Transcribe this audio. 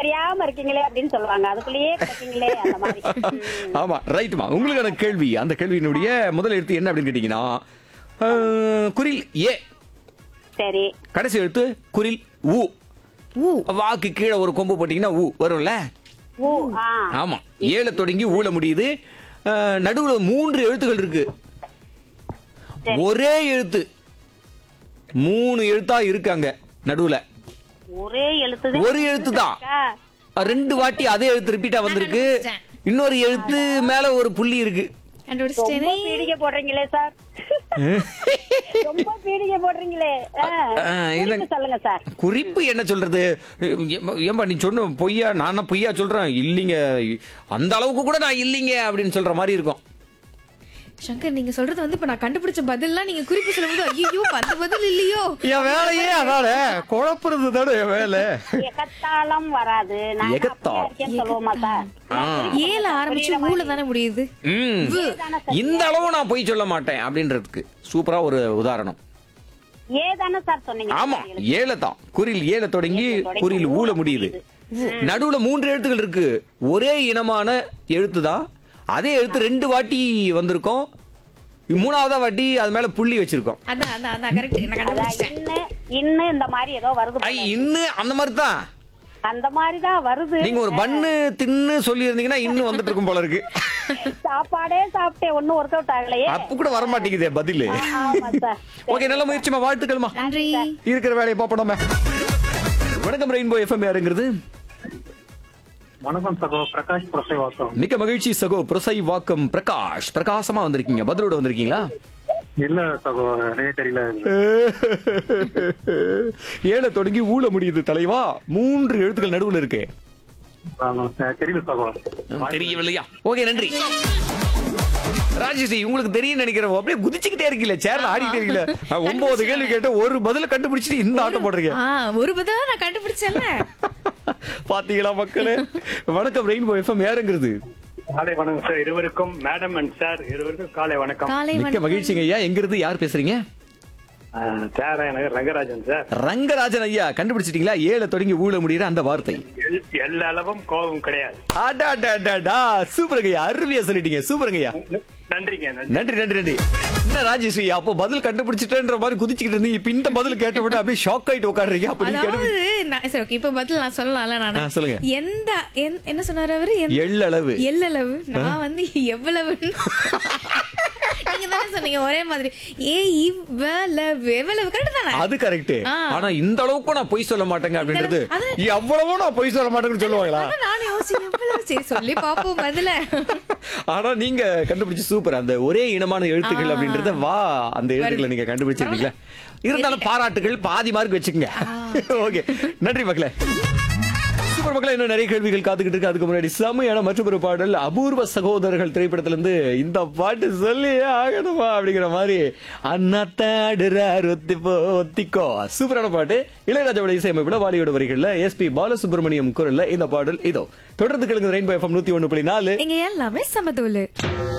தெரியாம இருக்கீங்களே அப்படின்னு சொல்லுவாங்க. அதுக்குள்ளேயே இருக்கீங்களே அந்த மாதிரி. ஆமா ரைட்மா. உங்களுக்கான கேள்வி, அந்த கேள்வியினுடைய முதல் எழுத்து என்ன அப்படின்னு கேட்டீங்கன்னா குரில் ஏ, சரி. கடைசி எழுத்து குரில் ஊ. வாக்கு கீழே ஒரு கொம்பு போட்டீங்கன்னா ஊ வரும்ல. ஊ. ஆமா, ஏழு தொடங்கி ஊல முடியுது. நடுவுல 3 எழுத்துக்கள் இருக்கு. ஒரே எழுத்து 3 எழுத்தா இருக்காங்க நடுவுல. ஒரே எழுத்து. ஒரு எழுத்து தான் 2 வாட்டி அதே எழுத்து ரிப்பீட்டா வந்திருக்கு. இன்னொரு எழுத்து மேல ஒரு புள்ளி இருக்கு. ரொம்ப பீடிகை போடுறீங்களே சார். ரொம்ப பீடிகை போடுறீங்களே. சொல்லுங்க சார். குறிப்பு என்ன சொல்றது? ஏம்பா நீ சொன்ன பொய்யா? நான் பொய்யா சொல்றேன்? இல்லீங்க, அந்த அளவுக்கு கூட நான் இல்லீங்க அப்படின்னு சொல்ற மாதிரி இருக்கும். சங்கர், நீங்க சொல்றது வந்து இப்ப நான் கண்டுபிடிச்ச பதில்லாம் நீங்க குறிப்பு சொல்லும்போது ஐயோ அந்த பதில் இல்லையோ. என் வேலையே அதானே, குழப்பறது தானே என் வேலை. எகத்தாளம் வராது. சொல்லுவோமா சார்? ஏல ஆரம்பிச்சு ஊல தானே முடியுது. இந்த அளவு நான் பொய் சொல்ல மாட்டேன் அப்படின்றதுக்கு சூப்பரா ஒரு உதாரணம். ஏதானே சார் சொன்னீங்க? ஆமா, ஏல தான். குறில் ஏல தொடங்கி குறில் ஊல முடியுது. நடுவுல 3 எழுத்துக்கள் இருக்கு. ஒரே இனமான எழுத்து தான். அதே எழுத்து 2 வாட்டி வந்திருக்கோம். 3ஆவது வாட்டி அது மேல புள்ளி வச்சிருக்கோம். இன்னும் இந்த மாதிரி ஏதோ வருது. இன்னும் அந்த மாதிரி தான், அந்த மாதிரி தான் வருது. நீங்க ஒரு பண்ணு தின்னு சொல்லி இருந்தீங்கன்னா இன்னும் வந்துட்டு இருக்கும் போல இருக்கு. சாப்பாடே சாப்பிட்டே ஒன்னும் ஒர்க் அவுட் ஆகலையே. அப்ப கூட வர மாட்டேங்குதே பதில். ஓகே, நல்ல முயற்சிமா, வாழ்த்துக்கள்மா. நன்றி. இருக்கிற வேலையை பாப்போம் நம்ம. வணக்கம் ரெயின்போ எஃப்எம், யாருங்கிறது? வணக்கம் சகோ, பிரகாஷ் புரசைவாக்கம். மிக்க மகிழ்ச்சி சகோ, புரசைவாக்கம் பிரகாஷ். பிரகாசமா வந்திருக்கீங்க. பதிலோட வந்திருக்கீங்களா? இல்ல சகோ, நிறைய தெரியல. ஏழை தொடங்கி ஊழ முடியுது தலைவா. 3 எழுத்துக்கள் நடுவுல இருக்கு. தெரியல சகோ, தெரியவில்லையா? ஓகே, நன்றி. ராஜேஷ், உங்களுக்கு தெரியும் நினைக்கிறேன். அப்படியே குதிச்சுக்கிட்டே இருக்கீங்க, சேர்ல ஆடிக்கிட்டே இருக்கீங்க. 9 கேள்வி கேட்ட ஒரு பதில கண்டுபிடிச்சிட்டு இந்த ஆட்டம் போடுறீங்க. ஒரு பதில நான் கண்டுபிடிச்சேன்ல. பாத்தீங்களா மக்களே? வணக்கம் ரெயின்போ எஃப்எம், யாருங்கிறது? காலை வணக்கம் சார் இருவருக்கும். மேடம் அண்ட் சார் இருவருக்கும் காலை வணக்கம். மிக்க மகிழ்ச்சிங்க ஐயா. எங்கிருந்து யார் பேசுறீங்க? ரங்கராஜன் சார். ரங்கராஜன் ஐயா, கண்டுபிடிச்சிட்டீங்களா? ஏழை தொடங்கி ஊழ முடியுற அந்த வார்த்தை. எல்லா அளவும் கோபம் கிடையாது. சூப்பருங்க ஐயா, அருமையா சொல்லிட்டீங்க. சூப்பருங்க ஐயா, நன்றிங்க. நன்றி நன்றி நன்றி. என்ன ராஜேஸ்வரி, அப்போ பதில் கண்டுபிடிச்சிட்டேன்ற மாதிரி குதிச்சுக்கிட்டு இருந்தீங்க. இப்ப இந்த பதில் கேட்ட விட அப்படியே ஷாக் ஆயிட்டு உட்காடுறீங்க. இப்ப பதில் நான் சொல்லலாம்ல. நான் சொல்லுங்க. என்ன சொன்னாரு அவரு? எள்ளளவு. எள்ளளவு. நான் வந்து எவ்வளவு நீங்க தானே சொன்னீங்க ஒரே மாதிரி. எவ்வளவு கரெக்ட் தானே? அது கரெக்ட். ஆனா இந்த அளவுக்கு நான் பொய் சொல்ல மாட்டேங்க அப்படின்றது, எவ்வளவோ நான் பொய் சொல்ல மாட்டேன்னு சொல்லுவாங்களா? நானே சரி சொல்லி பாப்போம் பதில. ஆனா நீங்க கண்டுபிடிச்சு சூப்பர். அந்த ஒரே இனமான எழுத்துக்கள் அப்படின்றத அந்த எழுத்துக்களை நீங்க கண்டுபிடிச்சிருக்கீங்களா? இருந்தாலும் பாராட்டுகள், பாதி மார்க் வச்சுக்கோங்க. ஓகே, நன்றி மக்களே. சூப்பர் மக்களே, இன்னும் நிறைய கேள்விகள் காத்துக்கிட்டு இருக்கு. அதுக்கு முன்னாடி செம்மையான மற்றொரு பாடல், அபூர்வ சகோதரர்கள் திரைப்படத்துல இருந்து இந்த பாட்டு சொல்லி ஆகணுமா அப்படிங்கிற மாதிரி அண்ணாத்தாடுறார் ஒத்திக்கோ. சூப்பரான பாட்டு. இளையராஜாவோட இசையமைப்புல வாலியோட வரிகள்ல எஸ்பி பாலசுப்ரமணியம் குரல்ல இந்த பாடல் இதோ. தொடர்ந்து கேளுங்க ரெயின்போ எஃப்எம் 101.4. இங்க எல்லாமே சமதூளு.